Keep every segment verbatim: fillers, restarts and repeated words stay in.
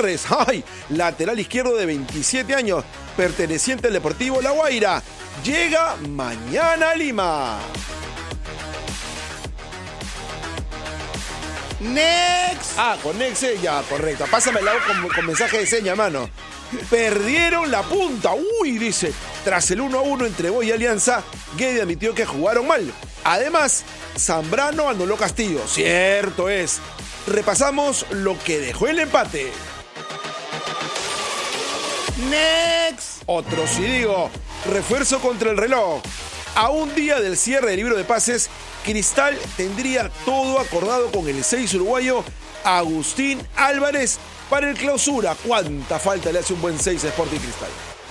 Gutiérrez, ¡ay! Lateral izquierdo de veintisiete años, perteneciente al Deportivo La Guaira, llega mañana a Lima. Next. Ah, con Next, ya, correcto. Pásamela con, con mensaje de seña, mano. Perdieron la punta. Uy, dice. Tras el uno a uno entre Boys y Alianza, Guede admitió que jugaron mal. Además, Zambrano anuló Castillo. Cierto es. Repasamos lo que dejó el empate. Next. Otro sí digo. Refuerzo contra el reloj. A un día del cierre del libro de pases, Cristal tendría todo acordado con el seis uruguayo Agustín Álvarez para el clausura. ¿Cuánta falta le hace un buen seis a Sporting Cristal?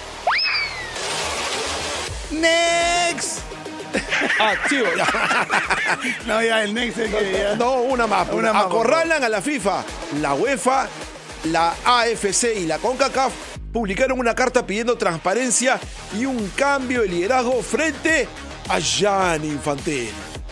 Next. Ah, chivo, ya. No, ya, el next es que ya. No, una más. Una más, Acorralan a la FIFA. La UEFA, la A F C y la CONCACAF publicaron una carta pidiendo transparencia y un cambio de liderazgo frente a Gianni Infantino.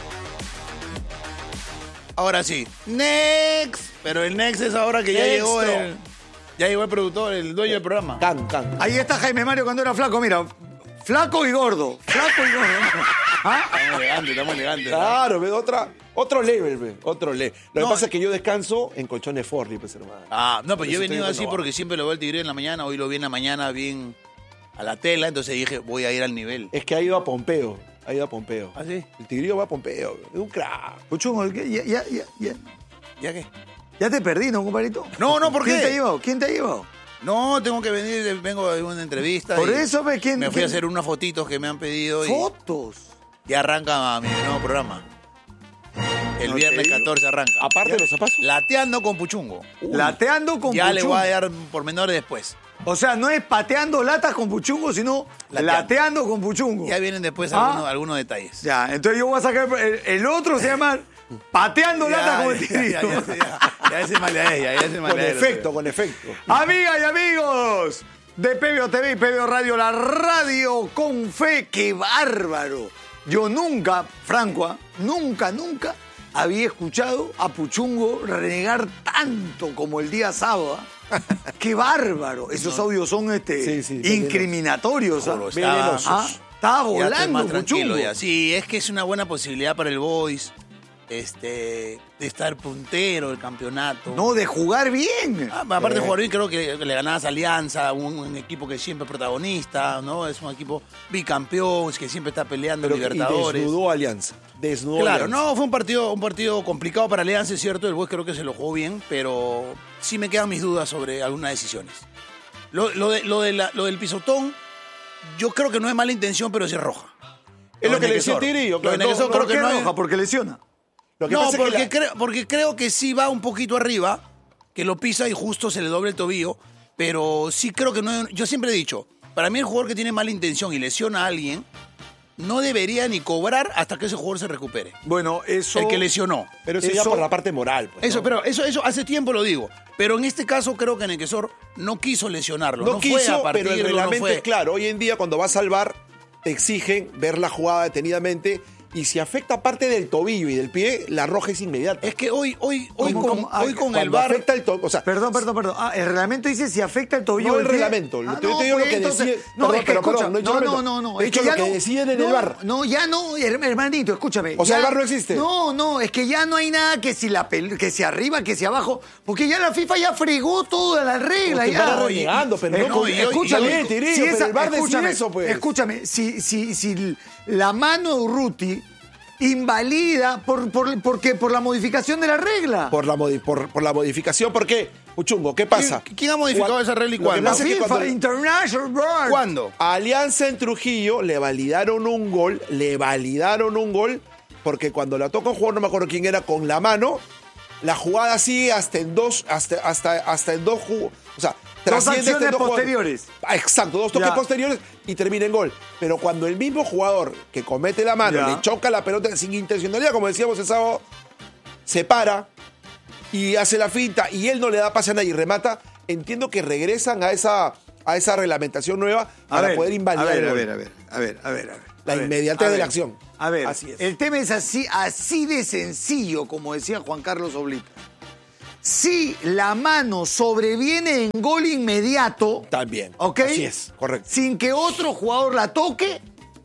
Ahora sí. Next. Pero el next es ahora que ya Next, llegó no. el... Ya llegó el productor, el dueño del programa. Can, can. Ahí está Jaime Mario cuando era flaco, mira. Flaco y gordo. Flaco y gordo. ¿Ah? Estamos elegantes, estamos elegantes. Claro, ve, otra, otro level, ve, otro level. Lo No, que pasa es que yo descanso en colchones Forli, pues, hermano. Ah, no, pues yo he Eso venido estoy así renovado. porque siempre lo veo al Tigre en la mañana. Hoy lo vi en la mañana bien a la tela, entonces dije, voy a ir al nivel. Es que ha ido a Pompeo. Ha ido a Pompeo. ¿Ah, sí? El Tigrillo va a Pompeo. Es un crack. Puchungo, ¿qué? ya, ya, ya, ya. ¿Ya qué? Ya te perdí, ¿no, compadrito? No, no, ¿por ¿Quién qué? te ha llevado? ¿Quién te ha llevado? No, tengo que venir, vengo de una entrevista. Por y eso, ve, ¿quién- Me fui quién? a hacer unas fotitos que me han pedido y Fotos. ya arranca mi nuevo programa. El No viernes te digo. catorce arranca. Aparte de los zapatos. Lateando con Puchungo. Lateando con Ya le Puchungo. voy a dar pormenores después. O sea, no es pateando latas con Puchungo, sino Lateando. lateando, con Puchungo. Ya vienen después Ah. algunos, algunos detalles. Ya, entonces yo voy a sacar... El, el otro se llama pateando Ya, latas con el ya, Tigrillo. ya, ya, ya, ya ese maleadez, ya, ya ese Con maleadez. efecto, con efecto. Amigas y amigos de P B O T V y P B O Radio, la radio con fe, ¡qué bárbaro! Yo nunca, Franco, ¿ah? nunca, nunca había escuchado a Puchungo renegar tanto como el día sábado. ¿ah? ¡Qué bárbaro! Esos audios son este, Sí, sí, venenosos. incriminatorios. ¿ah? Solo estaba- Venenosos. ¿Ah? Estaba Ya estoy volando, más tranquilo Puchungo. ya. Sí, es que es una buena posibilidad para el Boys este, de estar puntero del campeonato. No, de jugar bien. Ah, aparte de jugar bien, creo que le ganabas a Alianza, un, un equipo que siempre es protagonista, ¿no? Es un equipo bicampeón, que siempre está peleando en Pero, y Libertadores. desnudó a Alianza. Desnudó a Claro, Alianza. no, fue un partido, un partido complicado para Alianza, es cierto, el Boys creo que se lo jugó bien, pero sí me quedan mis dudas sobre algunas decisiones. Lo, lo, de, lo, de la- lo del pisotón, yo creo que no es mala intención, pero sí es roja. Es lo que le decía Neguesor. Tigrillo, Lo de claro, Neguesor no, creo ¿Por que qué no es- roja? Porque lesiona. Lo que no, pasa es que porque, la- creo, porque creo que sí va un poquito arriba, que lo pisa y justo se le doble el tobillo, pero sí creo que no... Yo siempre he dicho, para mí el jugador que tiene mala intención y lesiona a alguien, no debería ni cobrar hasta que ese jugador se recupere. Bueno, eso... El que lesionó. Pero eso, ya eso- por la parte moral. Pues, Eso, ¿no? pero eso, eso hace tiempo lo digo. Pero en este caso creo que Neguesor no quiso lesionarlo. No, No, fue quiso, a partirlo, pero el no reglamento fue- es claro. Hoy en día, cuando vas al V A R, te exigen ver la jugada detenidamente. Y si afecta parte del tobillo y del pie, la roja es inmediata. Es que hoy, hoy, hoy ¿Cómo, con, cómo? Ah, hoy con el Cuando V A R... afecta el tobillo. O sea, Perdón, perdón, perdón. Ah, el reglamento dice si afecta el tobillo. No o el pie. reglamento, Ah, te- te digo lo que entonces- decide- No, perdón, es que pero, escucha, perdón, no he dicho no, reglamento. no, no, no. He es dicho que ya lo que no- deciden en no, el V A R. No, ya no, her- hermanito, escúchame. O sea, ya- el V A R no existe. No, no, es que ya no hay nada que si la pel- que si arriba, que si abajo, porque ya la FIFA ya fregó todas las reglas. Usted ya. está renegando, pero Escu- no, y yo- escúchame, y yo- Bien, Tigrillo, si pero esa- el V A R decide escúchame, eso, pues. escúchame, si, si, si la mano de Urruti invalida por, por, porque, por la modificación de la regla. Por la, modi- por, por la modificación, ¿por qué? Puchungo, ¿qué pasa? ¿Quién- quién ha modificado Cuan- esa regla y Lo que cuándo? la pasa es que FIFA cuando- International Board. ¿Cuándo? A Alianza en Trujillo le validaron un gol, le validaron un gol, porque cuando la toca un jugador, no me acuerdo quién era, con la mano, la jugada sigue hasta en dos, hasta, hasta, hasta en dos ju- o sea, Dos trasciende hasta en acciones dos jugadores. posteriores. Ah, exacto, dos toques Ya. posteriores y termina en gol. Pero cuando el mismo jugador que comete la mano Ya. le choca la pelota sin intencionalidad, como decíamos el sábado, se para y hace la finta y él no le da pase a nadie y remata, entiendo que regresan a esa, a esa reglamentación nueva A para ver, poder invalidar a ver, el a gol. ver, a ver, a ver, a ver, a ver. La A ver, inmediatez a de la ver, acción. A ver, Así es. el tema es así, así de sencillo, como decía Juan Carlos Oblita. Si la mano sobreviene en gol inmediato, También. ¿ok? Así es, correcto. Sin que otro jugador la toque,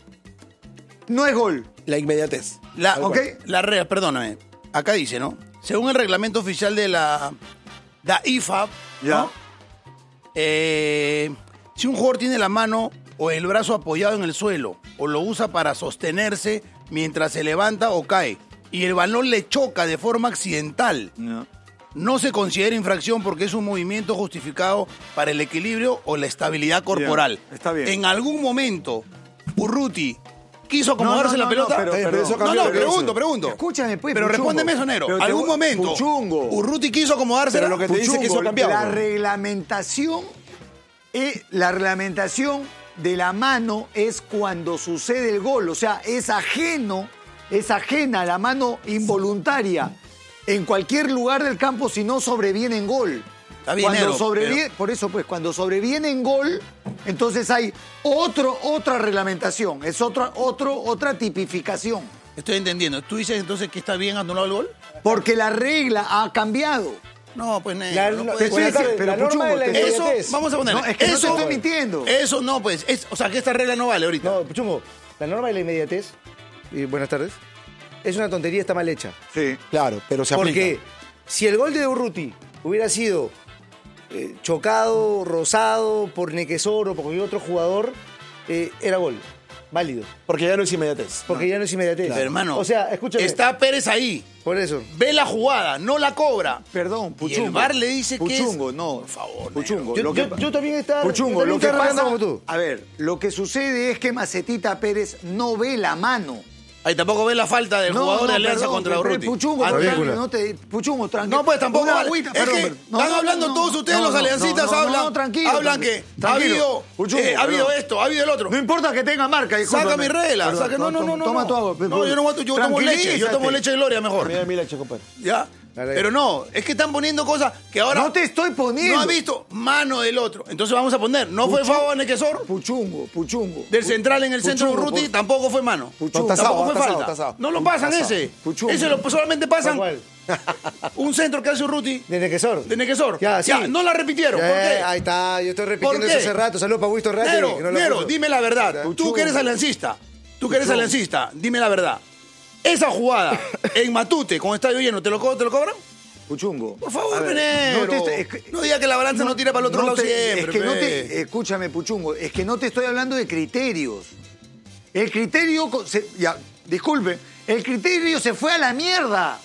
no es gol. La inmediatez. La, Tal ¿ok? cual. La regla, perdóname. Acá dice, ¿no? Según el reglamento oficial de la, la I F A B, Ya. ¿no? Eh, si un jugador tiene la mano o el brazo apoyado en el suelo o lo usa para sostenerse mientras se levanta o cae y el balón le choca de forma accidental, No. no se considera infracción porque es un movimiento justificado para el equilibrio o la estabilidad corporal. Bien, está bien. En algún momento, Urruti quiso acomodarse No, no, la no, pelota. no, pero- Pero pero- eso No, cambió no, lo que pregunto, dice. pregunto. Escúchame, pues, Pero Puchungo. respóndeme eso, Nero. Pero te ¿Algún voy- momento Puchungo. Urruti quiso acomodarse? Pero lo que te dice que eso ha cambiado. La reglamentación, eh, la reglamentación de la mano es cuando sucede el gol. O sea, es ajeno, es ajena la mano involuntaria en cualquier lugar del campo si no sobreviene en gol. Está bien, Cuando Nero, sobreviene, pero- por eso, pues, cuando sobreviene en gol, entonces hay otro, otra reglamentación, es otra, otro, otra tipificación. Estoy entendiendo. ¿Tú dices entonces que está bien anulado el gol? Porque la regla ha cambiado. No, pues Nero. La, no no, puede buenas ser. tardes, pero la norma Puchungo, de la te- Eso, inmediatez. vamos a poner. No, es que no eso, te estoy mintiendo. Eso no, pues. Es, o sea, que esta regla no vale ahorita. No, Chumbo, la norma de la inmediatez, y buenas tardes, es una tontería, está mal hecha. Sí. Claro, pero se aplica. Porque si el gol de Urruti hubiera sido eh, chocado, rozado por Nequesor o por cualquier otro jugador, eh, era gol, válido. Porque ya no es inmediatez. Porque ya no es inmediatez. Pero, hermano, O sea, escúchame. está Pérez ahí. Por eso. Ve la jugada, no la cobra. Perdón, Y Puchungo. el V A R le dice que es- Puchungo, no. Por favor, Puchungo. Yo, lo yo- que- yo también estaba. Puchungo, yo también lo que estaba pasa, arreglando como tú. a ver, lo que sucede es que Macetita Pérez no ve la mano. Ahí tampoco ve la falta del No, jugador no, de Alianza perdón, contra pero, Urruti. Puchungo, Ah, no, bien. tranqui, no te, Puchungo, tranquilo. No, pues tampoco Una vale. agüita, Es perdón, que perdón. No, están no, hablando no, todos ustedes, no, los no, aliancistas, no, no, hablan. no, tranquilo, hablan tranquilo, que ha tranquilo. habido, Puchungo, eh, ha habido perdón. esto, ha habido el otro. No importa que tenga marca, discúlpame. Saca mi regla. Perdón, saca- no, no, no, no. Toma no. tu agua. No, yo no voy a- yo tomo leche. Yo tomo Tranquilízate. leche de Gloria mejor. Mira mi leche, compadre. ¿Ya? Dale. Pero no, es que están poniendo cosas que ahora. No te estoy poniendo. No ha visto mano del otro. Entonces vamos a poner. No fue Puchungo. Fabo Nequesor. Puchungo, Puchungo. Del central en el centro de Puchungo, Urruti por- tampoco fue mano. Puchungo. No, está Tampoco asado, fue está falta. asado, está asado. No lo pasan Está asado. ese. Puchungo. Ese lo, solamente pasan ¿Cuál? un centro que hace Urruti De Nequesor. de Nequesor. Ya, sí. no la repitieron. ¿Por Eh, qué? Ahí está, yo estoy repitiendo ¿Por eso qué? hace rato. Saludos para Wisto Ratti. Nero, que no lo Nero, puso. dime la verdad. Tú que eres aliancista. Tú que eres aliancista, dime la verdad. Esa jugada en Matute con estadio lleno, ¿te lo, co- te lo cobran? Puchungo. Por favor, A ver, Nero. no te estoy- es que- No diga que la balanza no, tira para el otro no lado te- siempre. Es que no pe. te, escúchame, Puchungo, es que no te estoy hablando de criterios. El criterio, co- se- ya, disculpe, el criterio se fue a la mierda.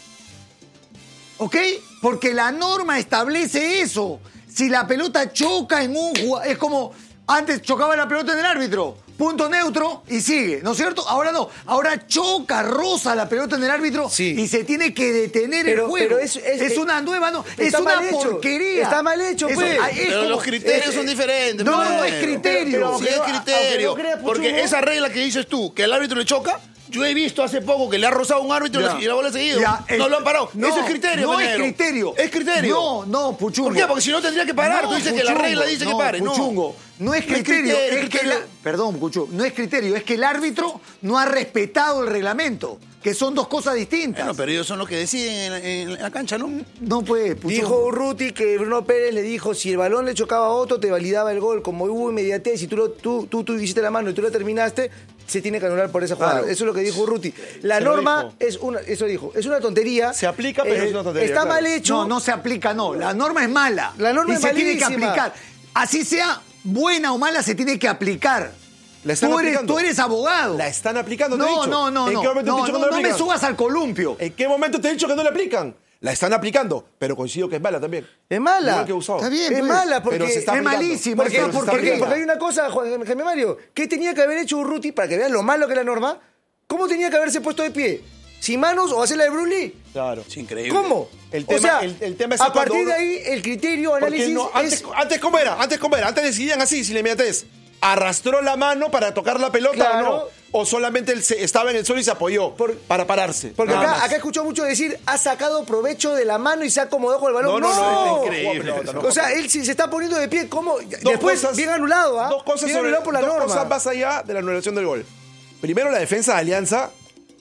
¿Ok? Porque la norma establece eso. Si la pelota choca en un jugador, es como antes chocaba la pelota en el árbitro. Punto neutro y sigue, ¿no es cierto? Ahora no, ahora choca, roza la pelota en el árbitro Sí. y se tiene que detener Pero- el juego. pero es- es- una nueva, no, es está una mal hecho. porquería. Está mal hecho, Eso- pues. ah, es Pero como- los criterios es- son diferentes. No, pe, no, es Nero. criterio. Pero- Sí, pero- es aunque criterio. no creas, Porque Puchungo. esa regla que dices tú, que el árbitro le choca, yo he visto hace poco que le ha rozado un árbitro Ya. y la bola ha seguido. Ya, no es- lo han parado. no, Eso es criterio, No pe, es Nero. criterio. Es criterio. No, no, Puchungo. ¿Por qué? Porque si no tendría que parar. No, Tú dices que la Puchungo, regla dice que no, pare. Puchungo, no es criterio. criterio, es que criterio. la- perdón, Puchungo, no es criterio. Es que el árbitro no ha respetado el reglamento, que son dos cosas distintas. Bueno, pero ellos son los que deciden en, en la cancha, ¿no? No puede, Puchungo. Dijo Urruti que Bruno Pérez le dijo, si el balón le chocaba a otro, te validaba el gol. Como hubo inmediatez, si tú, lo- tú, tú, tú hiciste la mano y tú la terminaste, se tiene que anular por esa jugada. Claro. Eso es lo que dijo Urruti. La Se lo norma dijo. es una, eso dijo, es una tontería. Eh, Se aplica, pero es una tontería, Está claro. mal hecho. No, no se aplica, no. La norma es mala. La norma y es se tiene que malísima. aplicar. Así sea buena o mala, se tiene que aplicar. La están Tú eres, aplicando. tú eres abogado. La están aplicando, te he No, dicho. no, no, ¿En no. qué momento te he No, dicho no, que no la no me aplican? subas al columpio. ¿En qué momento te he dicho que no la aplican? La están aplicando, pero coincido que es mala también. Es mala. Igual que he usado. Está bien, Es pues. mala porque Pero se está es aplicando. malísimo, Por es eso una se está porquería. Porque, porque hay aplicando. una cosa, Juan Jaime Mario, ¿qué tenía que haber hecho Urruti para que vean lo malo que es la norma? ¿Cómo tenía que haberse puesto de pie? ¿Sin manos o hacer la de Brulí? Claro. Es increíble. ¿Cómo? El o tema- sea, el- el tema es a cuando partir uno- de ahí, el criterio, Porque análisis no, antes, es... antes cómo era, antes cómo era, antes decidían así, si le metes, arrastró la mano para tocar la pelota Claro. o no, o solamente él se- estaba en el suelo y se apoyó Por- para pararse. Porque nada acá, más. acá escucho mucho decir, ha sacado provecho de la mano y se ha acomodado con el balón. No, no, no, ¡No! es increíble. No, no, O sea, él si se está poniendo de pie, ¿cómo? Dos Después, cosas- bien anulado, ¿ah? Dos cosas, bien sobre- anulado por la dos norma. cosas más allá de la anulación del gol. Primero, la defensa de Alianza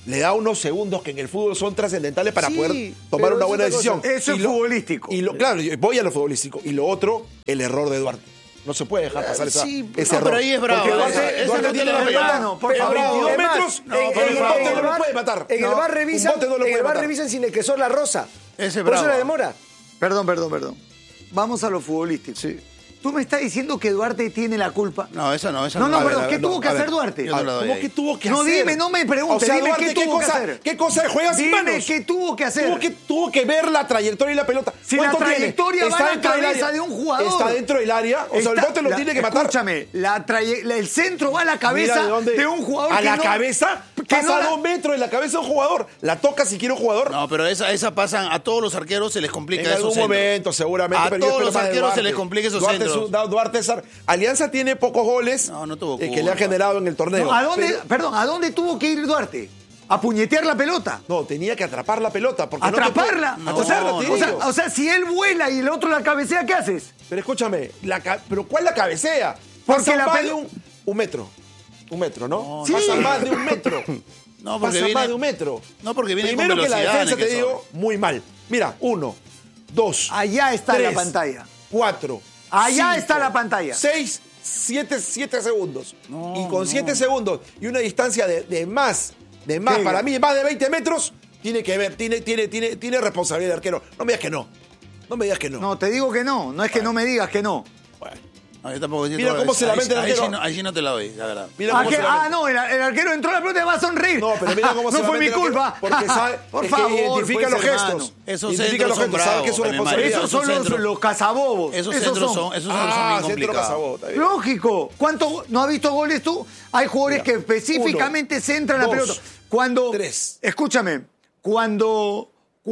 le da unos segundos que en el fútbol son trascendentales para Sí, poder tomar pero una es buena otra decisión. cosa. Eso Y es lo- futbolístico. Y lo, claro, yo voy a lo futbolístico. Y lo otro, el error de Duarte. No se puede dejar pasar esa, sí, ese no, error. pero ahí es bravo. Porque Esa- Duarte, esa Duarte no tiene te la la pelota. regalo, por pero favor. a veintidós Además, metros, no, en- por en el favor. bote no lo bar- puede matar. En el No, bar un revisan, bote no lo en puede el bar matar. revisan sin el que son la rosa. Ese es Por eso bravo. la demora. Perdón, perdón, perdón. Vamos a lo futbolístico. Sí. Tú me estás diciendo que Duarte tiene la culpa. No, esa no, esa No, no, A ver, perdón. a ¿Qué ver, no, tuvo que a hacer ver. Duarte? Yo no la doy ¿Cómo ahí. que tuvo que No, hacer? dime, no me preguntes, O sea, dime Duarte, qué tuvo que cosa, hacer. ¿Qué cosa juega sin Dime manos? qué tuvo que hacer. Tuvo que, tuvo que ver la trayectoria y la pelota. Si la ¿Cuánto tiene? trayectoria va Está a la dentro del cabeza área. de un jugador. Está dentro del área. O sea, el Está- bote lo la- tiene que matar. Escúchame, la traye- la- el centro va a la Mira cabeza de, dónde- de un jugador a que la no- cabeza. que Pasa no la- dos metros de la cabeza de un jugador. La toca si quiere un jugador. No, pero esa, esa pasan a todos los arqueros, se les complica En esos algún centros. momento, seguramente. A pero yo todos espero los más de arqueros se Duarte. les complica esos Duarte centros. es un- Duarte es ar- Alianza tiene pocos goles No, no tuvo eh, que le culpa. ha generado en el torneo. No, ¿a dónde, Pero- perdón, ¿a dónde tuvo que ir Duarte? A puñetear la pelota. no, tenía que atrapar la pelota. Porque Atraparla. No te puede- No, atraparla, te o, sea, digo. o sea, si él vuela y el otro la cabecea, ¿qué haces? Pero escúchame, la ca- ¿pero cuál la cabecea? Porque Pasa la más pel- de un, un metro. Un metro, ¿no? Sí. Pasa más de un metro. No, porque Pasa viene- más de un metro. No, porque viene con Primero que la velocidad, defensa, te Nequesor. digo, muy mal. Mira, uno, dos. Allá está tres, la pantalla. Cuatro. Allá cinco, está la pantalla. Seis, siete, siete segundos. y con siete segundos y una distancia de, de más, de más, ¿Qué? para mí, más de veinte metros, tiene que ver, tiene, tiene, tiene, tiene responsabilidad el arquero. No me digas que no. No me digas que no. No, te digo que no. No es que no me digas que no. Bueno, No, yo tampoco Mira cómo se lamenta el ahí, arquero. sí no, ahí sí no te la doy, la verdad. mira Ah, cómo que- se ah, lamenta. no, el, el arquero entró a la pelota y va a sonreír. No, pero mira cómo se No fue mi lamenta el arquero, culpa. porque sabe Por es favor, que identifica pues, los hermano. gestos. Esos Identifica los centros son gestos, sabe que es su bravos, responsabilidad. Esos son Esos los, centros- los cazabobos. Esos Esos centros son. son, esos centros son Ah, bien centro complicados. Casabó, está bien. Lógico. ¿Cuánto, ¿No has visto goles tú? Hay jugadores Mira, que específicamente uno, centran la dos, pelota. Cuando. tres. Escúchame. Cuando.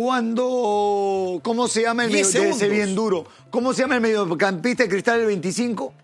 Cuando. ¿Cómo se llama el medio? Diez Debe ser segundos. bien duro. ¿Cómo se llama el mediocampista de Cristal del veinticinco?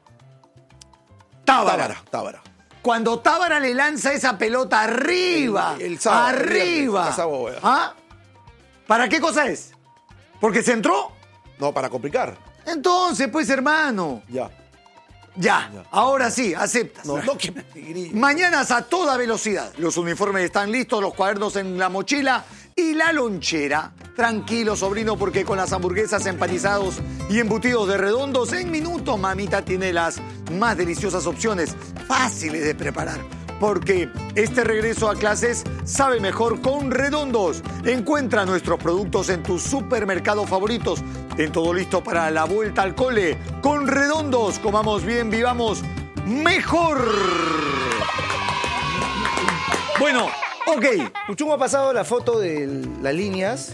Tábara. Tábara, Tábara. Cuando Tábara le lanza esa pelota arriba, El- el sábado, el arriba. viernes, Casabó, wea. ¿Ah? ¿Para qué cosa es? ¿Porque se entró? No, para complicar. Entonces, pues, hermano, Ya. ya, ahora sí, aceptas. No, no, que me Mañanas a toda velocidad. Los uniformes están listos, los cuadernos en la mochila y la lonchera. Tranquilo, sobrino, porque con las hamburguesas empanizados y embutidos de Redondos, en minutos mamita tiene las más deliciosas opciones, fáciles de preparar. Porque este regreso a clases sabe mejor con Redondos. Encuentra nuestros productos en tus supermercados favoritos. En todo listo para la vuelta al cole. Con Redondos, comamos bien, vivamos mejor. Bueno, ok. Puchungo ha pasado la foto de las líneas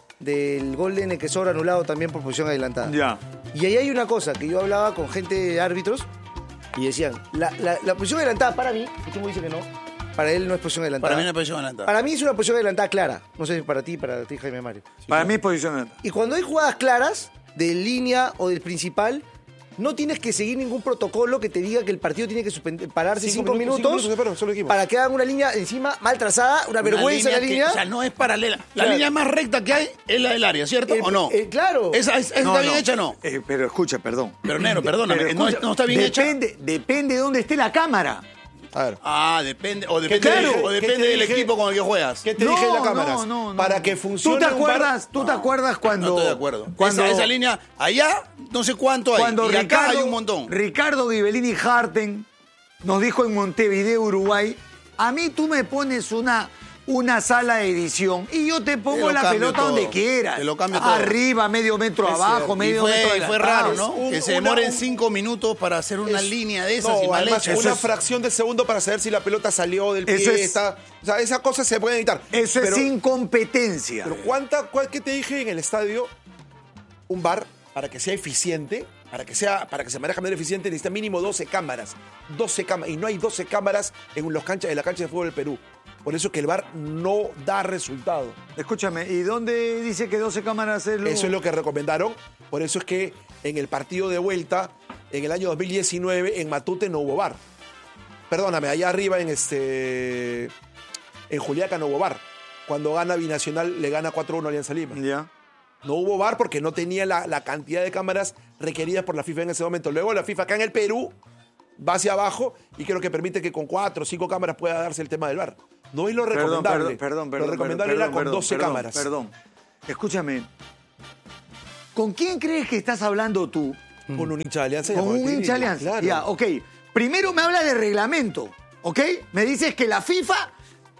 del gol de Nequesor anulado también por posición adelantada. Ya. Y ahí hay una cosa que yo hablaba con gente de árbitros y decían, la, la, la posición adelantada para mí, Puchungo dice que no, para él no es posición adelantada. Para mí no es posición adelantada. Para mí es una posición adelantada clara. No sé si para ti, para ti, Jaime Mario. Para mí es posición. Y cuando hay jugadas claras, de línea o del principal, no tienes que seguir ningún protocolo que te diga que el partido tiene que suspender- pararse Cinco cinco, minutos, minutos, cinco minutos, pero eso lo dijimos. para que hagan una línea encima mal trazada, una, Una vergüenza la que- línea. o sea, no es paralela. La Claro. línea más recta que hay es la del área, ¿cierto? El- ¿O no? el- claro. ¿Esa, esa está bien hecha o no? Eh, pero escucha, perdón. Pero, Nero, perdóname, Pero no, escucha, no está bien hecha. depende, Depende de dónde esté la cámara. A ver. Ah, depende. O ¿Qué depende, te del- dije? o ¿Qué depende te del dije? equipo con el que juegas. ¿Qué te dije en la cámara? Para que funcione ¿Tú te un bar- acuerdas, ¿tú te acuerdas cuando... No estoy de acuerdo. Cuando, esa, esa línea, allá no sé cuánto hay. cuando y acá Ricardo, hay un montón. Ricardo Ghibellini Harten nos dijo en Montevideo, Uruguay, a mí tú me pones una, una sala de edición y yo te Te pongo lo la cambio pelota todo. donde quieras. Te lo cambio todo. Arriba, medio metro Es abajo, cierto. Y medio fue, metro y fue adelantado. raro, ¿no? Un- que se una- demoren un- cinco minutos para hacer una Es- línea de esas No, y mal además, hecha. una es- fracción de segundo para saber si la pelota salió del pie. Eso es- está, o sea, esas cosas se pueden evitar. Eso pero, es incompetencia. Pero ¿cuánta, cuál, ¿qué te dije en el estadio? Un bar, para que sea eficiente, para que, sea, para que se maneje de manera eficiente, necesita mínimo doce cámaras. doce cámaras. Y no hay doce cámaras en, los canchas, en la cancha de fútbol del Perú. Por eso que el bar no da resultado. Escúchame, ¿y dónde dice que doce cámaras es lo...? Eso es lo que recomendaron. Por eso es que en el partido de vuelta, en el año dos mil diecinueve, en Matute no hubo bar. Perdóname, allá arriba en este. En Juliaca no hubo bar. Cuando gana Binacional, le gana cuatro uno a Alianza Lima. Ya. No hubo bar porque no tenía la, la cantidad de cámaras requeridas por la FIFA en ese momento. Luego la FIFA acá en el Perú va hacia abajo y creo que permite que con cuatro o cinco cámaras pueda darse el tema del bar. No es lo Perdón, recomendable. perdón, perdón, perdón. Lo recomendable perdón, era con perdón, doce perdón, cámaras. Perdón, escúchame. ¿Con quién crees que estás hablando tú? Con un hincha de Alianza. y Con a un Martínez, hincha de Alianza. Claro. Ya, ok. Primero me habla de reglamento, ¿ok? Me dices que la FIFA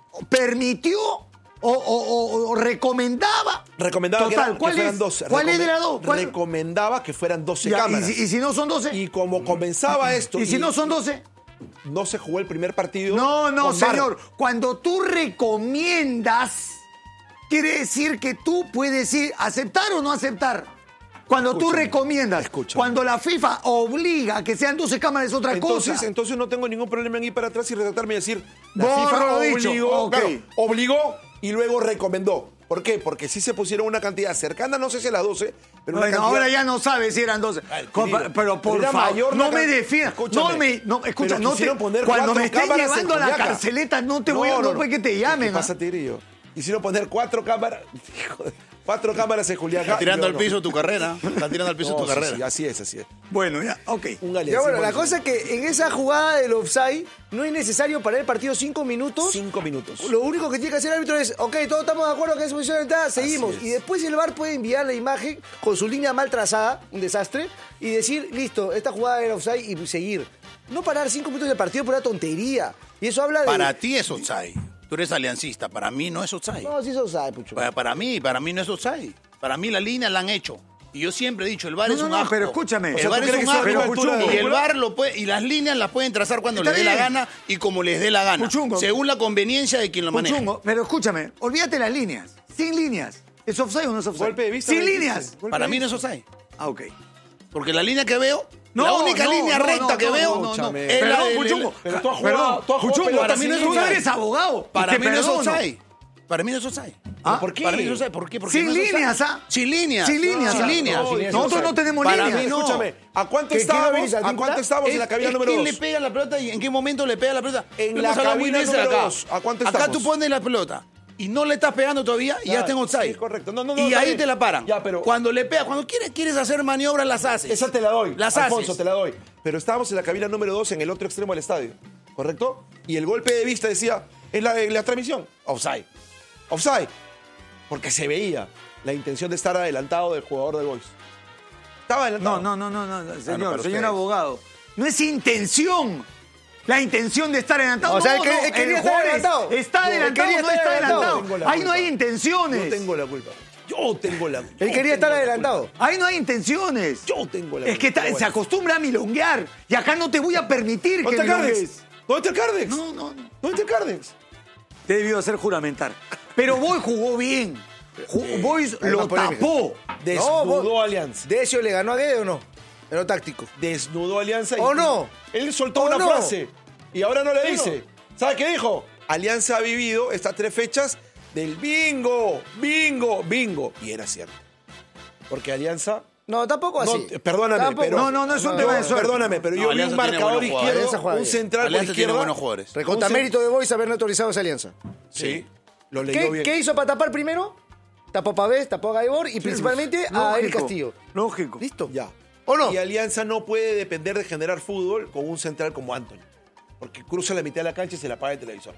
permitió o, o- o- o recomendaba. Recomendaba que, Total, era- que ¿cuál fueran es? doce. ¿Cuál es Recome- de las dos? ¿Cuál? Recomendaba que fueran doce Ya, y, cámaras. si, y si no son doce. Y como comenzaba esto. ¿Y si no son doce? No se jugó el primer partido. No, no, con V A R. señor. Cuando tú recomiendas, quiere decir que tú puedes ir aceptar o no aceptar. Cuando tú Escúchame, recomiendas, escúchame. cuando la FIFA obliga a que sean doce cámaras es otra Entonces, cosa. entonces no tengo ningún problema en ir para atrás y retratarme y decir, la Borro FIFA lo dicho. obligó, Ok. claro, obligó y luego recomendó. ¿Por qué? Porque sí se pusieron una cantidad cercana, no sé si a las doce, pero una Bueno, cantidad... ahora ya no sabes si eran doce. Ay, Compa- querido, pero por era favor, mayor no la me can- defiendas. Escúchame, No me, no, escucha, pero no te, quisieron poner cuando cuatro me estés cámaras llevando a en la Juliaca. carceleta, no te voy a, No, no, no, voy que te ¿Qué llamen. ¿ah? pasa, Tigrillo? Hicieron poner cuatro cámaras, hijo de- cuatro cámaras en Juliaca. Está tirando y al luego no. piso tu carrera. Está tirando al piso No, tu sí, carrera. sí, así es, así es. Bueno, ya, ok. Un Ya aliancismo bueno, la al cosa es que en esa jugada del offside no es necesario parar el partido cinco minutos. Cinco minutos. Lo único que tiene que hacer el árbitro es, ok, todos estamos de acuerdo que es posición orientada, seguimos. es. Y después el V A R puede enviar la imagen con su línea mal trazada, un desastre, y decir, listo, esta jugada era offside y seguir. No parar cinco minutos del partido por una tontería. Y eso habla de... Para ti es offside. Tú eres aliancista. Para mí no es offside. No, sí es offside, Pucho. Para, para mí, para mí no es offside. Para mí la línea la han hecho. Y yo siempre he dicho, el V A R No, es no, un no, asco. pero escúchame. El O sea, V A R ¿tú es crees un que asco. eso es altura de Y el cúpula? V A R lo puede, y las líneas las pueden trazar cuando Está les dé la bien. gana y como les dé la gana. Puchungo. Según la conveniencia de quien lo maneja. Puchungo, pero escúchame, olvídate las líneas. Sin líneas. ¿Es offside o no es offside? Golpe de vista. Sin me dice. líneas. Golpe Para de mí no vista. es offside. Ah, ok. Porque la línea que veo, No, la única no, línea no, recta no, que no, veo no, no, es no. la Perdón, del- Puchungo. Pero tú has Perdón, jugado, tú has jugado Puchungo, pelota para mí sin no es línea. offside. Tú eres abogado. Para Te mí no es perdono. offside. Para mí no es offside. Ah, ¿Por qué? Para mí no es offside. ¿Por qué? Porque Sin no es offside. líneas, ¿ah? Sin líneas. Sin líneas. Sin ah. líneas. No, sin Nosotros líneas. no tenemos Para líneas. mí no. Escúchame, ¿a cuánto ¿Qué estábamos? quiere ver, ¿A cuánto estábamos en la cabina es número quién dos? le pega la pelota y en qué momento le pega la pelota. En Lo la hemos hablado muy cabina veces número acá. dos. ¿A cuánto Acá estamos? tú pones la pelota y no le estás pegando todavía y ya Claro, está en offside. sí, correcto. No, no, no, y está ahí bien. te la paran. Ya, pero- Cuando le pegas, cuando quieres, quieres hacer maniobras, las haces. Esa te la doy. Las Alfonso, haces. te la doy. Pero estábamos en la cabina número dos en el otro extremo del estadio. ¿Correcto? Y el golpe de vista decía, en la, en la transmisión, offside. Offside. Porque se veía la intención de estar adelantado del jugador del Boys. Estaba adelantado. No, no, no, no, no, señor, pero señor ustedes. abogado. No es intención. La intención de estar adelantado. O sea, no, él que- no, él quería el estar jugador es- adelantado. Está No, él adelantado, quería no estar está adelantado. adelantado. Tengo la Ahí no hay culpa. intenciones. Yo tengo la culpa. Yo tengo la culpa. Él quería estar adelantado. Ahí no hay intenciones. Yo tengo la Es que culpa. ta- Pero se bueno. acostumbra a milonguear. Y acá no te voy a permitir ¿Dónde que está el Cardex? milongues. ¿Dónde está el Cardex? No, no, no. ¿Dónde está el Cardex? Te debió hacer juramentar. Pero Boy jugó bien. Ju- Boys hay lo una polémica. tapó. Desnudó vos- Alianza. ¿Decio le ganó a Guede o no? En lo táctico. Desnudó Alianza. y- ¿O no? Él soltó ¿O una no? frase y ahora no le ¿O dice. ¿Sabe qué dijo? Alianza ha vivido estas tres fechas del bingo, bingo, bingo. Y era cierto. Porque Alianza... No, tampoco No, así. eh, perdóname, Tampoco. pero... No, no, no es un yo- tema de suerte. Perdóname, pero No, yo vi un Alianza tiene marcador buenos jugadores. izquierdo, Alianza juega un bien. central por Alianza tiene izquierda. buenos jugadores. Recontra Un cen- mérito de Boys haber neutralizado esa alianza. Sí, lo leyó ¿Qué, bien. ¿Qué hizo para tapar primero? Tapó a Pavés, tapó a Gaibor y principalmente a Lógico, Eric Castillo. Lógico. ¿Listo? Ya. ¿O no? Y Alianza no puede depender de generar fútbol con un central como Anthony. Porque cruza la mitad de la cancha y se la apaga el televisor.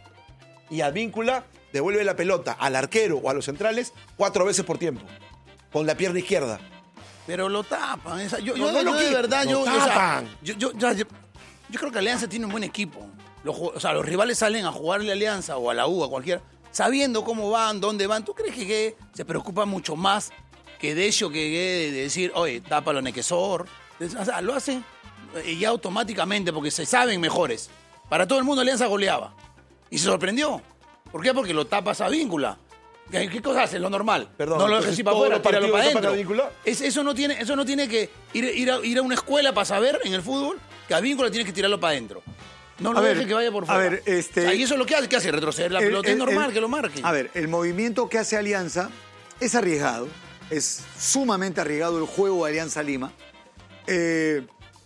Y Advíncula devuelve la pelota al arquero o a los centrales cuatro veces por tiempo. Con la pierna izquierda. Pero lo tapan. esa- yo, No, yo, no lo yo de qui- verdad, lo yo, yo, o sea, tapan. yo, yo- ya, yo- yo creo que Alianza tiene un buen equipo. Los, ju- o sea, los rivales salen a jugarle a Alianza o a la U, a cualquiera, sabiendo cómo van, dónde van. ¿Tú crees que Guede se preocupa mucho más que Decio que Guede de decir, oye, tápalo a Nequesor? O sea, lo hacen eh, ya automáticamente porque se saben mejores. Para todo el mundo Alianza goleaba. Y se sorprendió. ¿Por qué? Porque lo tapas a Víncula. ¿Qué, qué cosa hace? Lo normal. Perdón, no lo entonces dejes ir para todos afuera, los tíralo partidos para tapan a adentro. Víncula. Es- eso, no tiene, eso no tiene que ir, ir, a, ir a una escuela para saber en el fútbol que a Víncula tienes que tirarlo para adentro. No lo A ver, dejes que vaya por a fuera. ver, este- O sea, y eso es lo que hace, ¿qué hace? Retroceder la El- pelota. el- es normal el- que lo marque. A ver, el movimiento que hace Alianza es arriesgado. Es sumamente arriesgado el juego de Alianza Lima. Eh,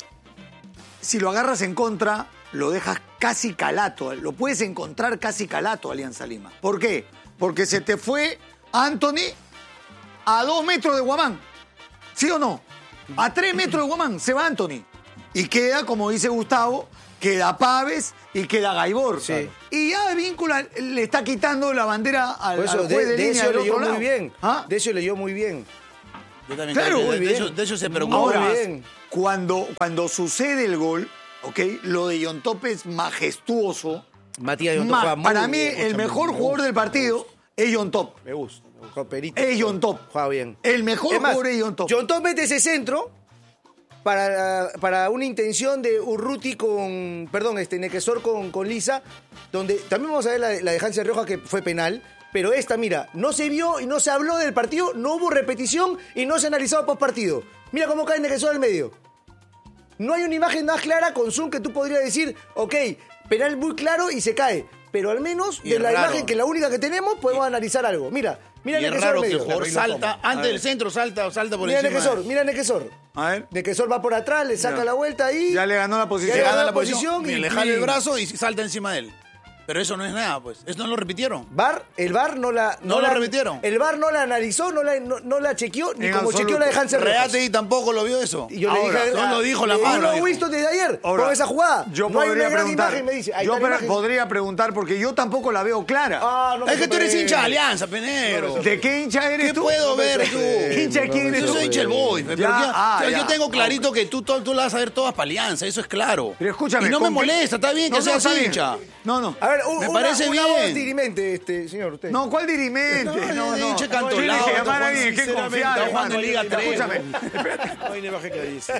si lo agarras en contra, lo dejas casi calato. Lo puedes encontrar casi calato Alianza Lima. ¿Por qué? Porque se te fue Anthony a dos metros de Guamán. ¿Sí o no? A tres metros de Guamán se va Anthony. Y queda, como dice Gustavo, queda Paves y queda Gaibor. Sí. Y ya Víncula le está quitando la bandera al, Por eso, al juez de, de, línea Decio del leyó otro muy lado. bien. ¿Ah? Decio leyó muy bien. Yo también Claro, creo que muy de, bien. eso, de eso se preocupa. Ahora, Muy bien. cuando, cuando sucede el gol, ¿ok? Lo de John Top es majestuoso. Matías John Top Ma- juega muy para mí, bien, el escúchame, mejor me jugador gusta, del partido es John Top. Me gusta. Me gusta. Juega perito. Es John Top. Juega bien. El mejor Es más, jugador es John Top. John Top mete ese centro para, para una intención de Urruti con, perdón, este Nequesor con, con Lisa, donde también vamos a ver la, de- la de Hansi Rioja que fue penal, pero esta, mira, no se vio y no se habló del partido, no hubo repetición y no se analizó post partido. Mira cómo cae Nequesor al medio. No hay una imagen más clara con Zoom que tú podrías decir, ok, penal muy claro y se cae. Pero al menos Y de es la raro. imagen que es la única que tenemos, podemos analizar algo. Mira, mira Y es Nequesor al raro que el medio. jugador salta, antes del centro salta o salta por Mira encima. Nequesor, mira Nequesor. A ver. Nequesor va por atrás, le saca Ya. la vuelta ahí. Ya le ganó la posición. Le Ya gana la la posición, posición y- y le jala el y- brazo y salta encima de él. Pero eso no es nada, pues. Eso no lo repitieron. VAR, el VAR no la... No la, lo repitieron. El VAR no la analizó, no la, no, no la chequeó, ni En como absoluto. chequeó la de Hansen Rojas. Reate y tampoco lo vio eso. Y yo Ahora, le dije... solo dijo la le- mano, Yo lo he dijo. visto desde ayer, Ahora, con esa jugada. Yo no hay podría una gran preguntar. imagen, me dice. Ahí yo está la pre- imagen. podría preguntar porque yo tampoco la veo clara. Ah, no me Es que tú eres sorprende. hincha de Alianza, Penero. ¿De qué hincha eres ¿Qué tú? puedo ver tú? ¿Hincha de quién eres Yo tú? soy hincha del Boys, pero Ya, ya- ah, o sea, ya. yo tengo clarito que tú, tú, tú la vas a ver todas para Alianza, eso es claro. Pero escúchame. Y no me ¿con qué- molesta, está bien No, que no, seas está bien. hincha. No, no. A ver, un, Me una, parece una bien. voz dirimente, este, señor, usted. No, ¿cuál dirimente? No, No, no. de hincha Tienes cantolao, que está llamar a alguien que sinceramente, confiar, está jugando en hermano. Liga tres. Escúchame. No hay una imagen clarísima.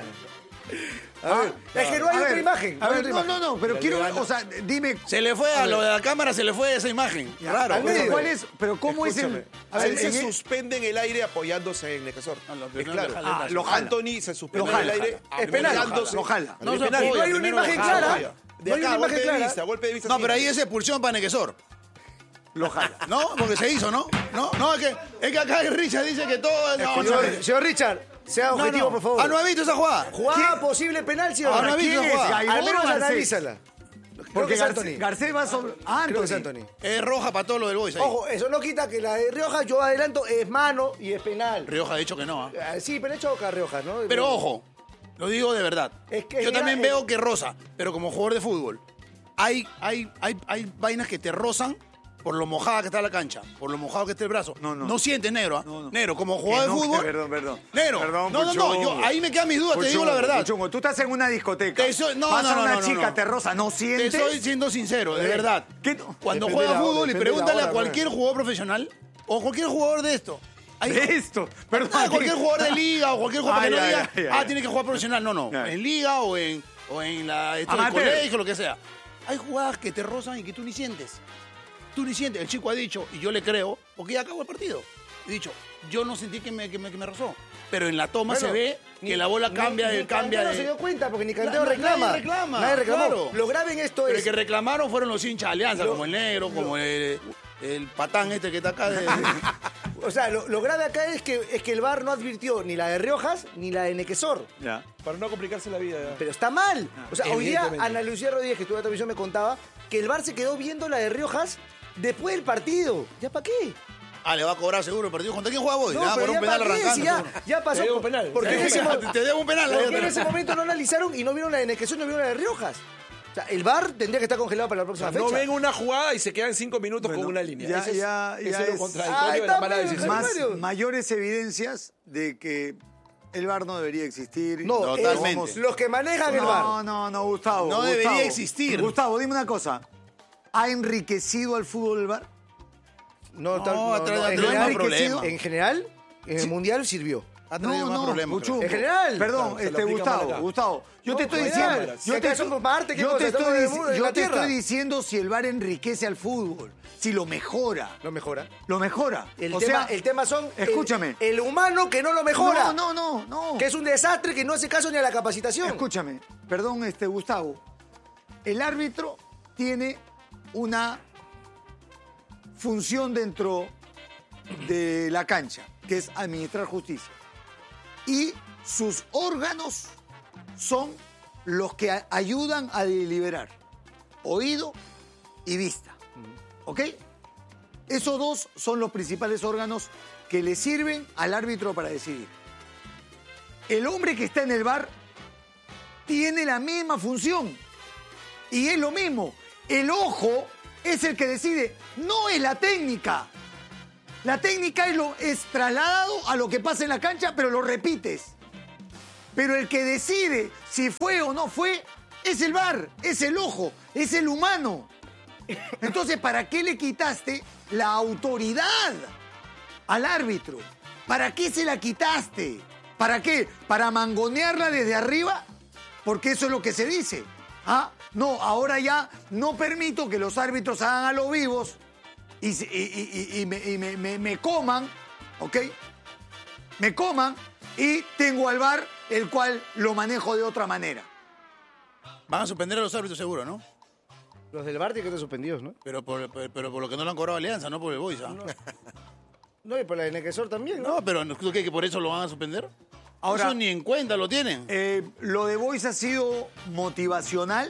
A ver, es que no hay A otra ver, imagen. A no hay ver, otra no, imagen. no, no, pero quiero, o sea, dime. Se le fue a lo de la cámara, se le fue esa imagen. Raro. al pero medio. ¿Cuál es? Pero ¿cómo es Escúchame. el? A ver, Él se en el- suspende en el aire apoyándose en Nequesor. No, lo Es primero claro. le jala el Ah, brazo. lo jala. Anthony se suspende Lo en el jala, aire jala. Es penal. apoyándose. Lo jala. No Es se penal. apoya, No hay una primero imagen lo jala. clara. De No hay acá, una imagen golpe de clara. vista, golpe de vista. No, sí. pero ahí es expulsión para Nequesor. Lo jala. ¿No? Porque se hizo, ¿no? No, no, es que, es que acá Richard dice que todo... No, no, Señor, señor Richard, sea no, objetivo, no. por favor. Ah, ¿no ha visto esa jugada? Jugada posible penal, sí o Ah, no. no ha visto ¿Quién esa es? jugada. ¿Gaibor Al menos o Garcés? analízala. Creo que Porque es Garcés- Anthony. Garcés va sobre. Ah, Creo que es Anthony. Anthony. Es roja para todo lo del Boys ahí. Ojo, eso no quita que la de Rioja, yo adelanto, es mano y es penal. Rioja ha dicho que no, ¿ah? Ah, Sí, pero he hecho acá Rioja, ¿no? Pero ojo, lo digo de verdad. Es que Yo mira, también eh, veo que rosa, pero como jugador de fútbol, hay, hay, hay, hay vainas que te rozan por lo mojada que está la cancha, por lo mojado que está el brazo. No, no. No sientes negro, ¿ah? No, no. Negro, como Que jugador no, de fútbol. Perdón, perdón. Negro. Perdón, no, no, no, Puchungo. yo, ahí me quedan mis dudas, te digo la Puchungo, verdad. Puchungo, tú estás en una discoteca. Te soy- no, pasa no, no, una no, no, chica, no. te roza, ¿no Te sientes? estoy siendo sincero, de Eh, verdad. ¿qué? Cuando Depende juega de la hora, fútbol y depende de la pregúntale hora, a cualquier pues. jugador profesional o cualquier jugador de esto. Hay- De esto. Perdón. Ah, cualquier jugador de liga o cualquier jugador Ah, que no ya, diga, ya, ya, ah, ya. tiene que jugar profesional. No, no. Ya. En liga o en, o en la esto del Amateur. colegio, lo que sea. Hay jugadas que te rozan y que tú ni sientes. Tú ni sientes. El chico ha dicho, y yo le creo, porque ya acabó el partido. He dicho, yo no sentí que me, que me, que me rozó. Pero en la toma Bueno, se ve ni- que la bola ni- cambia, ni de, cambia Cantero de... se dio cuenta porque ni Cantero Na- reclama. nadie reclama, Nadie reclamó. claro. Lo grave en esto Pero es... el que reclamaron fueron los hinchas de Alianza, Lo- como el negro, como el, el patán este que está acá. De, O sea, lo, lo grave acá es que, es que el VAR no advirtió ni la de Riojas ni la de Nequesor. Ya. Para no complicarse la vida. ya. Pero está mal. O sea, hoy día Evidentemente. Ana Lucía Rodríguez, que estuvo en la televisión, me contaba que el VAR se quedó viendo la de Riojas después del partido. ¿Ya para qué? ah, le va a cobrar seguro el partido. ¿Contra quién juega vos? No, le va a pero cobrar un ya penal pa' qué, arrancando. si ya, seguro. ya pasó. Te debo por- penal. Porque Te en, debo ese, penal, mo- te debo un penal. porque ahí en otra. ese momento no analizaron y no vieron la de Nequesor, no vieron la de Riojas. O sea, el VAR tendría que estar congelado para la próxima No fecha. ven una jugada y se quedan cinco minutos Bueno, con una línea. ya- Ese es, ya- ese ya es lo es- contradictorio Ah, de la está mala bien, decisión. Más, Mario. mayores evidencias de que el VAR no debería existir. No, Totalmente. es los que manejan el VAR. No, no, no, Gustavo. No Gustavo. debería existir. Gustavo, dime una cosa. ¿Ha enriquecido al fútbol el VAR? No, No, tal- no, ha no, traído- en, ha traído general, más problemas. en general, en el Mundial sirvió. Ha traído más problemas. Puchungo. En general. Perdón, Claro, se lo este, aplica mal Gustavo, acá. Gustavo. Yo No, te estoy en diciendo. general. Si Yo te, acá somos Marte, ¿qué yo cosa? te Estamos estoy, en el dic- mundo, en yo la te Tierra. estoy diciendo si el VAR enriquece al fútbol, si lo mejora. Lo mejora. Lo mejora. El, o tema, sea, el tema son el- escúchame. El, humano que no lo mejora. No, no, no, no. Que es un desastre que no hace caso ni a la capacitación. Escúchame, perdón, este Gustavo. El árbitro tiene una función dentro de la cancha, que es administrar justicia. Y sus órganos son los que a- ayudan a deliberar. Oído y vista. ¿Ok? Esos dos son los principales órganos que le sirven al árbitro para decidir. El hombre que está en el bar tiene la misma función. Y es lo mismo. El ojo es el que decide, no es la técnica. La técnica es, lo, es trasladado a lo que pasa en la cancha, pero lo repites. Pero el que decide si fue o no fue es el V A R, es el ojo, es el humano. Entonces, ¿para qué le quitaste la autoridad al árbitro? ¿Para qué se la quitaste? ¿Para qué? ¿Para mangonearla desde arriba? Porque eso es lo que se dice. ¿Ah? No, ahora ya no permito que los árbitros hagan a los vivos y, y, y, y, me, y me, me, me coman, ¿ok? Me coman y tengo al V A R, el cual lo manejo de otra manera. Van a suspender a los árbitros seguro, ¿no? Los del V A R tienen que estar suspendidos, ¿no? Pero por, pero, pero por lo que no lo han cobrado Alianza, no por el Boys. ¿Ah? No. No, y por la de Nequesor también, ¿no? No, pero ¿tú crees que por eso lo van a suspender? Ahora, eso ni en cuenta lo tienen. Eh, ¿Lo de Boys ha sido motivacional?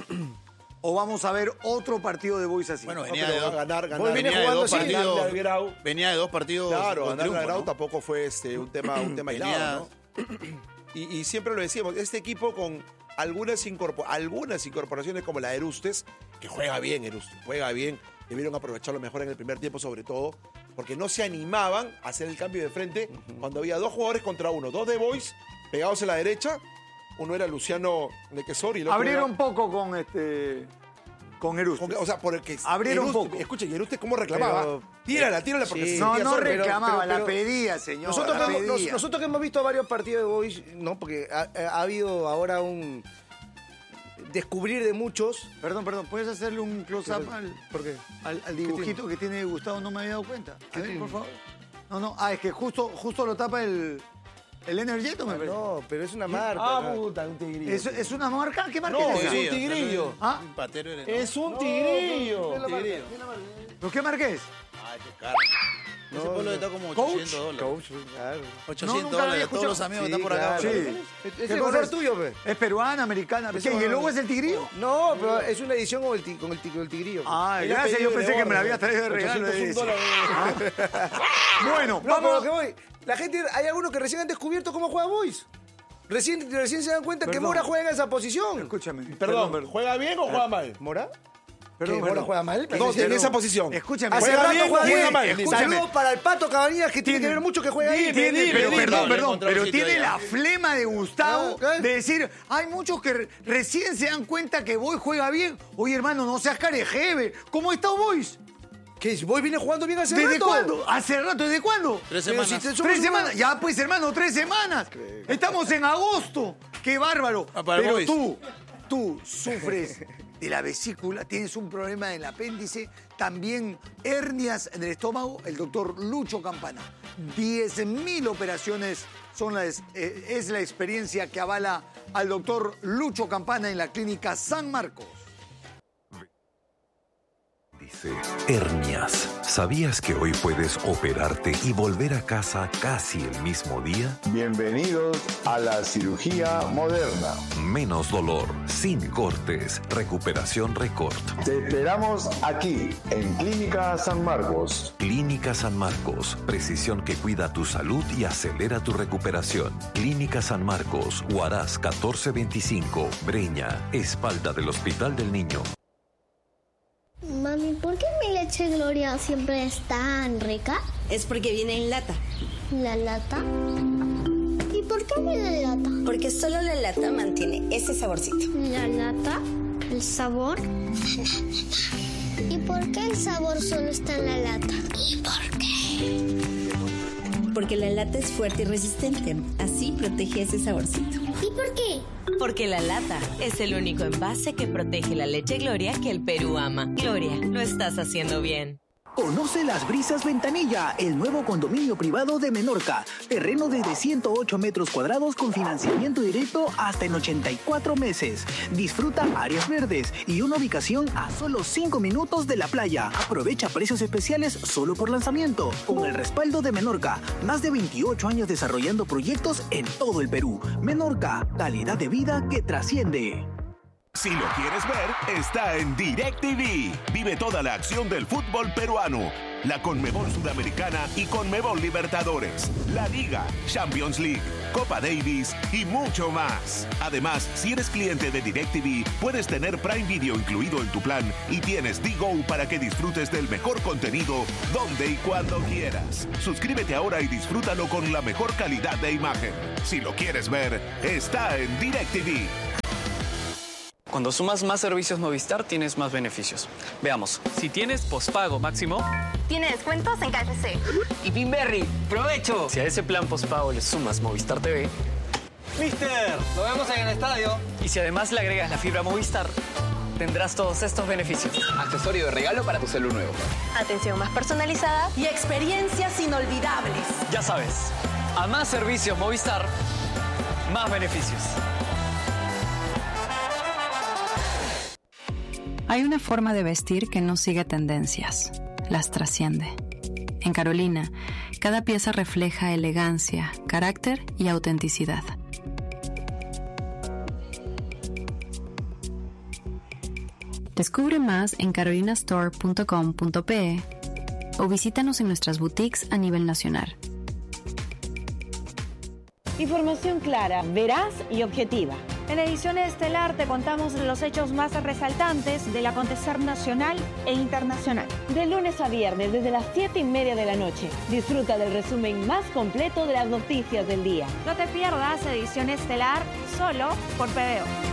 ¿O vamos a ver otro partido de Boys así? Bueno, No, venía, pero de dos, ganar, ganar. Hoy viene venía de jugando dos así, partidos. ganarle al Grau. Venía de dos partidos. Claro, con ganar triunfo, a Grau ¿no? tampoco fue este, un tema, un tema aislado, ¿no? Y, y siempre lo decíamos, este equipo con algunas, incorpor algunas incorporaciones como la de Erustes, que juega bien Erustes, juega bien, debieron aprovecharlo mejor en el primer tiempo sobre todo, porque no se animaban a hacer el cambio de frente uh-huh. cuando había dos jugadores contra uno, dos de Boys pegados en la derecha, uno era Luciano Nequesor y el otro Abrieron era... poco con este... Con Erustes. O sea, por el que... Abrieron Erustes, poco. Escuchen, y Erustes cómo reclamaba. Pero, tírala, tírala porque sí. se No, sentía no solo. reclamaba, pero- pero- la pedía, señor. Nosotros, la que hemos, pedía. nos- nosotros que hemos visto varios partidos de Boys, ¿no? Porque ha, ha habido ahora un descubrir de muchos. Perdón, perdón, ¿puedes hacerle un close-up Pero- al, ¿Por qué? al, al dibujito que tiene Gustavo? No me había dado cuenta. A ver, por favor. No, no, ah, es que justo, justo lo tapa el, el Energeto, me parece. No, pero es una marca. Ah, ¿no? puta, un tigrillo. ¿Es, ¿Es una marca? ¿Qué marca No, es esa? es un tigrillo. ¿Ah? Un patero eres, ¿no? Es un tigrillo. Mira la marca, Tigrillo. mira la marca. ¿Pero qué marca es? Ay, qué caro. Ese No, polo no. está como Coach, ochocientos dólares. Coach, claro. ochocientos nunca lo había dólares. Todos los escuchado. amigos Sí, están por acá. claro. Sí. Es ¿Qué el cosa color es? tuyo, pe. ¿Es peruana, americana? ¿Qué? ¿Y el logo es el tigrillo? No, pero es una edición con el, ti- con el, ti- con el tigrillo. pe. Ah, Ella gracias, pidió yo de pensé que me la orden. había traído de regalo. ochocientos un ese. dólares. Bueno, No, pero vamos. lo que voy. La gente, hay algunos que recién han descubierto cómo juega Boys. Recién, recién se dan cuenta que Perdón. Mora juega en esa posición. Escúchame. Perdón, ¿juega bien o juega mal? ¿Mora? Perdón, ¿Que Mora perdón. juega mal? No, en Perdón. esa posición. Escúchame. Hace ¿Juega rato bien o juega juega bien. mal? Escúchame. Saludos para el Pato Cabañas, que tiene que ver mucho que juega ahí. Tiene, dime, pero dime. perdón, Le perdón, encontré un pero sitio tiene allá. la flema de Gustavo Ah, ¿qué? de decir, hay muchos que re- recién se dan cuenta que Boys juega bien. Oye, hermano, no seas carejeve. ¿Cómo está Boys? ¿Qué? Boys viene jugando bien hace ¿Desde rato. cuándo? ¿Hace rato? ¿Desde cuándo? Tres Pero semanas. si te- somos ¿Tres una- semanas? Ya, pues, hermano, tres semanas. Estamos en agosto. ¡Qué bárbaro! Ah, para Pero Boys. tú, tú sufres de la vesícula, tienes un problema en el apéndice, también hernias en el estómago, el doctor Lucho Campana. diez mil operaciones son la es, eh, es la experiencia que avala al doctor Lucho Campana en la clínica San Marcos. Dice, hernias. ¿Sabías que hoy puedes operarte y volver a casa casi el mismo día? Bienvenidos a la cirugía moderna. Menos dolor, sin cortes, recuperación récord. Te esperamos aquí, en Clínica San Marcos. Clínica San Marcos, precisión que cuida tu salud y acelera tu recuperación. Clínica San Marcos, Huaraz catorce veinticinco, Breña, espalda del Hospital del Niño. Mami, ¿por qué mi leche Gloria siempre es tan rica? Es porque viene en lata. ¿La lata? ¿Y por qué viene en lata? Porque solo la lata mantiene ese saborcito. ¿La lata? ¿El sabor? ¿Y por qué el sabor solo está en la lata? ¿Y por qué? Porque la lata es fuerte y resistente. Así protege ese saborcito. ¿Y por qué? Porque la lata es el único envase que protege la leche Gloria que el Perú ama. Gloria, lo estás haciendo bien. Conoce Las Brisas Ventanilla, el nuevo condominio privado de Menorca. Terreno desde ciento ocho metros cuadrados con financiamiento directo hasta en ochenta y cuatro meses. Disfruta áreas verdes y una ubicación a solo cinco minutos de la playa. Aprovecha precios especiales solo por lanzamiento. Con el respaldo de Menorca, más de veintiocho años desarrollando proyectos en todo el Perú. Menorca, calidad de vida que trasciende. Si lo quieres ver, está en DirecTV. Vive toda la acción del fútbol peruano, la Conmebol Sudamericana y Conmebol Libertadores, la Liga, Champions League, Copa Davis y mucho más. Además, si eres cliente de DirecTV, puedes tener Prime Video incluido en tu plan y tienes D-Go para que disfrutes del mejor contenido donde y cuando quieras. Suscríbete ahora y disfrútalo con la mejor calidad de imagen. Si lo quieres ver, está en DirecTV. Cuando sumas más servicios Movistar, tienes más beneficios. Veamos. Si tienes pospago máximo, tiene descuentos en K F C. Y Pinberry, ¡provecho! Si a ese plan pospago le sumas Movistar T V, ¡Mister! ¡Lo vemos en el estadio! Y si además le agregas la fibra Movistar, tendrás todos estos beneficios. Accesorio de regalo para tu celu nuevo. Atención más personalizada y experiencias inolvidables. Ya sabes, a más servicios Movistar, más beneficios. Hay una forma de vestir que no sigue tendencias, las trasciende. En Carolina, cada pieza refleja elegancia, carácter y autenticidad. Descubre más en carolina store punto com punto pe o visítanos en nuestras boutiques a nivel nacional. Información clara, veraz y objetiva. En Ediciones Estelar te contamos los hechos más resaltantes del acontecer nacional e internacional. De lunes a viernes, desde las siete y media de la noche. Disfruta del resumen más completo de las noticias del día. No te pierdas Edición Estelar solo por P B O.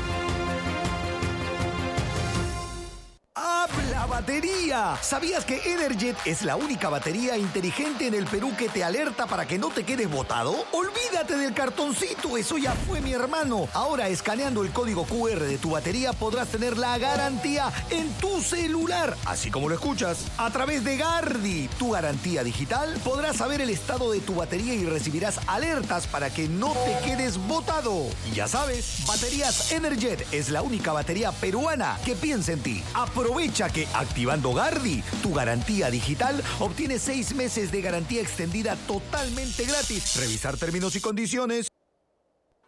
¡Habla batería! ¿Sabías que Energet es la única batería inteligente en el Perú que te alerta para que no te quedes botado? ¡Olvídate del cartoncito! ¡Eso ya fue, mi hermano! Ahora, escaneando el código cu erre de tu batería, podrás tener la garantía en tu celular. Así como lo escuchas. A través de Gardi, tu garantía digital, podrás saber el estado de tu batería y recibirás alertas para que no te quedes botado. Y ya sabes, Baterías Energet es la única batería peruana que piensa en ti. Aprovecha que activando Gardi, tu garantía digital, obtienes seis meses de garantía extendida totalmente gratis. Revisar términos y condiciones.